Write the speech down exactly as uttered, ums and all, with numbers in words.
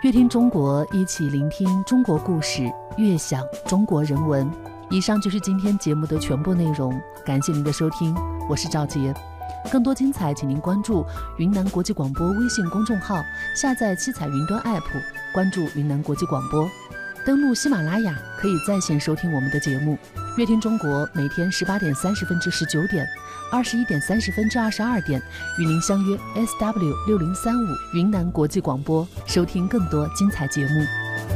乐听中国，一起聆听中国故事，悦享中国人文。以上就是今天节目的全部内容，感谢您的收听，我是赵杰。更多精彩请您关注云南国际广播微信公众号，下载七彩云端 App， 关注云南国际广播。登录喜马拉雅可以在线收听我们的节目。乐听中国每天十八点三十分至十九点，二十一点三十分至二十二点，与您相约 S W 六零三五云南国际广播，收听更多精彩节目。